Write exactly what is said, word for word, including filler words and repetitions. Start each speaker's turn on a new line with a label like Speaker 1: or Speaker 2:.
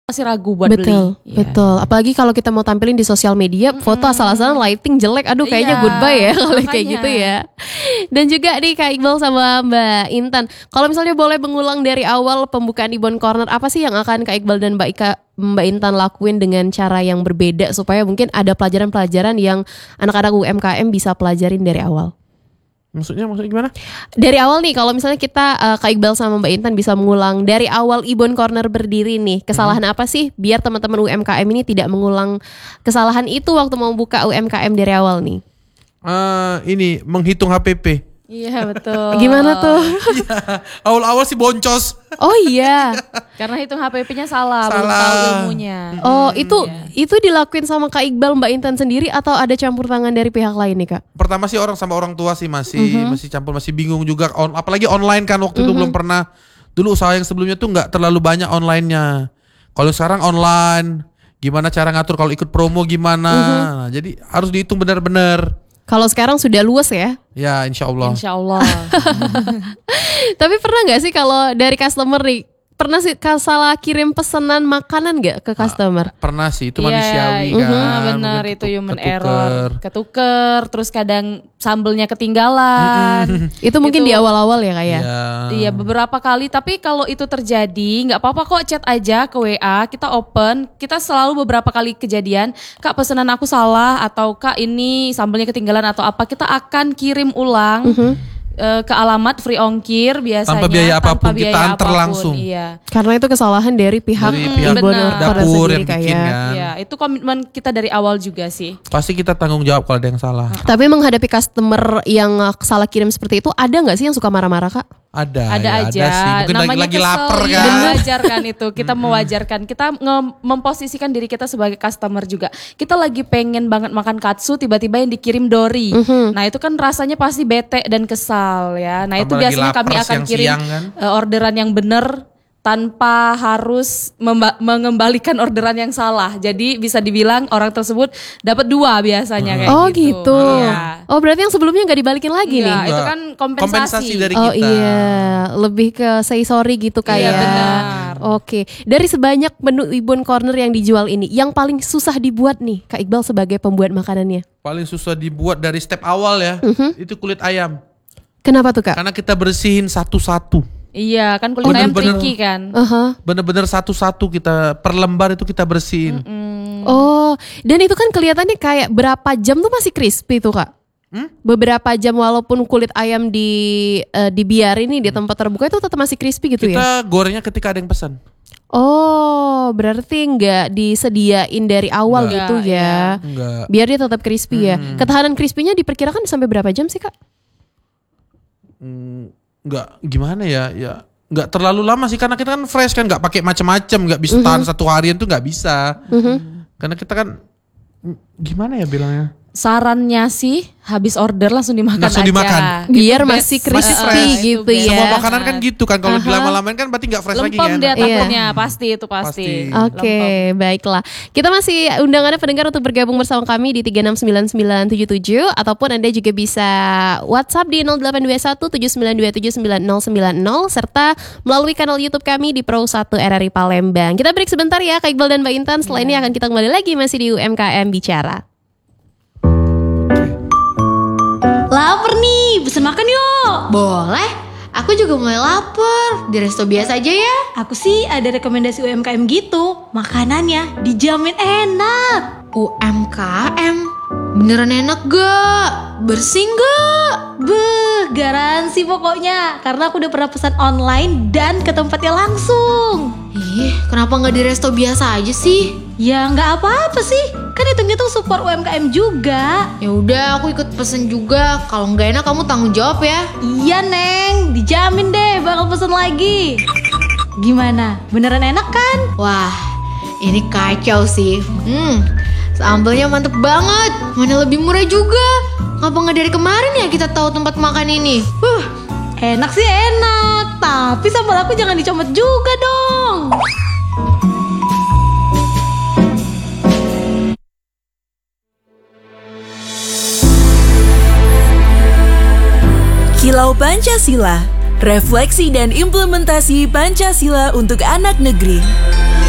Speaker 1: masih ragu buat
Speaker 2: betul,
Speaker 1: beli.
Speaker 2: Betul, ya. Apalagi kalau kita mau tampilin di sosial media, mm-hmm. foto asal-asalan lighting jelek, aduh kayaknya yeah, goodbye ya kalau kayak gitu ya. Dan juga nih Kak Iqbal sama Mbak Intan, kalau misalnya boleh mengulang dari awal pembukaan Ibon Corner, apa sih yang akan Kak Iqbal dan Mbak Ika, Mbak Intan lakuin dengan cara yang berbeda supaya mungkin ada pelajaran-pelajaran yang anak-anak U M K M bisa pelajarin dari awal?
Speaker 3: Maksudnya maksudnya gimana?
Speaker 2: Dari awal nih, kalau misalnya kita uh, Kak Iqbal sama Mbak Intan bisa mengulang dari awal Ibon Corner berdiri nih, kesalahan hmm. apa sih biar teman-teman U M K M ini tidak mengulang kesalahan itu waktu mau buka U M K M dari awal nih?
Speaker 3: Uh, ini menghitung H P P.
Speaker 1: Iya betul.
Speaker 2: Gimana tuh?
Speaker 3: Ya, awal-awal sih boncos.
Speaker 2: Oh iya.
Speaker 1: Karena hitung H P P-nya salah,
Speaker 3: salah.
Speaker 1: belum tahu ilmunya.
Speaker 2: Oh itu hmm, itu dilakuin sama Kak Iqbal, Mbak Intan sendiri atau ada campur tangan dari pihak lain nih Kak?
Speaker 3: Pertama sih orang sama orang tua sih masih uh-huh. masih campur, masih bingung juga. On, apalagi online kan waktu uh-huh. itu belum pernah. Dulu usaha yang sebelumnya tuh nggak terlalu banyak online-nya. Kalau sekarang online, gimana cara ngatur kalau ikut promo gimana? Uh-huh. Nah, jadi harus dihitung benar-benar.
Speaker 2: Kalau sekarang sudah luas ya?
Speaker 3: Ya insya Allah.
Speaker 1: Insya Allah.
Speaker 2: Tapi pernah gak sih kalau dari customer nih, pernah sih salah kirim pesanan makanan gak ke customer?
Speaker 3: Ah, pernah sih, itu
Speaker 1: yeah,
Speaker 3: manusiawi
Speaker 1: uh-huh,
Speaker 3: kan.
Speaker 1: Benar, itu human
Speaker 3: ketuker.
Speaker 1: error. Ketuker, terus kadang sambelnya ketinggalan.
Speaker 2: Mm-hmm. Itu mungkin itu, di awal-awal ya Kak ya?
Speaker 3: Yeah.
Speaker 1: Iya beberapa kali, tapi kalau itu terjadi gak apa-apa kok, chat aja ke W A, kita open. Kita selalu beberapa kali kejadian, Kak pesanan aku salah, atau Kak ini sambelnya ketinggalan atau apa, kita akan kirim ulang. Mm-hmm. ke alamat free ongkir biasanya
Speaker 3: tanpa biaya apapun,
Speaker 1: tanpa biaya
Speaker 3: kita antar
Speaker 1: apapun,
Speaker 3: langsung.
Speaker 1: Iya.
Speaker 2: Karena itu kesalahan dari pihak,
Speaker 3: dari pihak
Speaker 2: Ibon
Speaker 3: dapur yang bikin kan.
Speaker 1: Iya, itu komitmen kita dari awal juga sih.
Speaker 3: Pasti kita tanggung jawab kalau ada yang salah.
Speaker 2: Uh-huh. Tapi menghadapi customer yang salah kirim seperti itu, ada nggak sih yang suka marah-marah Kak?
Speaker 3: Ada,
Speaker 1: ada
Speaker 3: ya,
Speaker 1: aja.
Speaker 3: Ada sih. Mungkin
Speaker 1: namanya
Speaker 3: lagi, lagi
Speaker 1: kesel,
Speaker 3: lapar
Speaker 1: ya,
Speaker 3: kan.
Speaker 1: Wajar kan itu. Kita mewajarkan. Kita nge- memposisikan diri kita sebagai customer juga. Kita lagi pengen banget makan katsu, tiba-tiba yang dikirim dori. Uh-huh. Nah itu kan rasanya pasti bete dan kesal ya. Nah itu
Speaker 3: apalagi
Speaker 1: biasanya kami akan kirim kan? uh, orderan yang benar tanpa harus memba- mengembalikan orderan yang salah. Jadi bisa dibilang orang tersebut dapat dua biasanya kayak
Speaker 2: oh,
Speaker 1: gitu.
Speaker 2: gitu. Oh gitu. Oh berarti yang sebelumnya nggak dibalikin lagi
Speaker 1: iya,
Speaker 2: nih?
Speaker 1: Itu kan kompensasi.
Speaker 3: Kompensasi dari
Speaker 2: oh,
Speaker 3: kita.
Speaker 2: Oh iya, lebih ke say sorry gitu kayak.
Speaker 1: Iya benar.
Speaker 2: Oke, dari sebanyak menu Ibon Corner yang dijual ini, yang paling susah dibuat nih Kak Iqbal sebagai pembuat makanannya?
Speaker 3: Paling susah dibuat dari step awal ya, uh-huh. itu kulit ayam.
Speaker 2: Kenapa tuh Kak?
Speaker 3: Karena kita bersihin satu-satu.
Speaker 1: Iya kan kulit ayam tricky kan.
Speaker 2: Uh-huh.
Speaker 3: Bener-bener satu-satu kita per lembar itu kita bersihin.
Speaker 1: Mm-mm.
Speaker 2: Oh, dan itu kan kelihatannya kayak berapa jam tuh masih crispy tuh Kak. Hmm? Beberapa jam walaupun kulit ayam di uh, dibiarin nih di tempat terbuka itu tetap masih crispy gitu
Speaker 3: kita
Speaker 2: ya.
Speaker 3: Kita gorengnya ketika ada yang pesan.
Speaker 2: Oh, berarti nggak disediain dari awal
Speaker 1: enggak,
Speaker 2: gitu ya.
Speaker 3: Enggak.
Speaker 2: Biar dia tetap crispy hmm. ya. Ketahanan crispy-nya diperkirakan sampai berapa jam sih Kak?
Speaker 3: Hmm. Nggak gimana ya ya nggak terlalu lama sih karena kita kan fresh kan nggak pakai macam-macam nggak bisa tahan uh-huh. satu harian tuh nggak bisa uh-huh. karena kita kan gimana ya bilangnya
Speaker 1: sarannya sih habis order langsung dimakan
Speaker 3: langsung
Speaker 1: aja
Speaker 3: dimakan.
Speaker 2: Biar masih crispy uh, gitu ya.
Speaker 3: Semua makanan kan gitu kan kalau uh-huh. dilama-lamain kan berarti nggak fresh
Speaker 1: lempem
Speaker 3: lagi kan.
Speaker 1: Lempem dia takutnya yeah. pasti itu pasti, pasti.
Speaker 2: Oke okay, baiklah. Kita masih undangannya pendengar untuk bergabung bersama kami di tiga enam sembilan sembilan tujuh tujuh ataupun Anda juga bisa WhatsApp di nol delapan dua satu tujuh sembilan dua tujuh sembilan nol sembilan nol serta melalui kanal YouTube kami di Pro satu R R I Palembang. Kita break sebentar ya Kak Iqbal dan Mbak Intan. Setelah yeah. ini akan kita kembali lagi masih di U M K M Bicara.
Speaker 4: Laper nih, pesen makan yuk. Boleh, aku juga mulai lapar. Di resto biasa aja ya. Aku sih ada rekomendasi U M K M gitu. Makanannya dijamin enak. U M K M? Beneran enak gak? Bersih gak? Beuh, garansi pokoknya. Karena aku udah pernah pesan online dan ke tempatnya langsung. Ih, kenapa gak di resto biasa aja sih? Ya gak apa-apa sih. Kan hitung-hitung support U M K M juga. Ya udah, aku ikut pesen juga. Kalau nggak enak kamu tanggung jawab ya. Iya Neng, dijamin deh bakal pesen lagi. Gimana? Beneran enak kan? Wah, ini kacau sih. Hmm, sambelnya mantep banget. Mana lebih murah juga. Ngapa nggak dari kemarin ya kita tahu tempat makan ini? Huh, enak sih enak. Tapi sambal aku jangan dicomot juga dong.
Speaker 5: Kilau Pancasila, refleksi dan implementasi Pancasila untuk anak negeri.